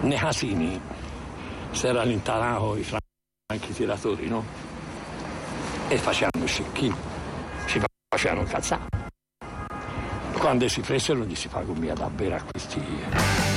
nei casini si era allintanato i franchi tiratori, no? E facevano scicchi, si facevano cazzare. Quando si presero gli si pagò via da bere a questi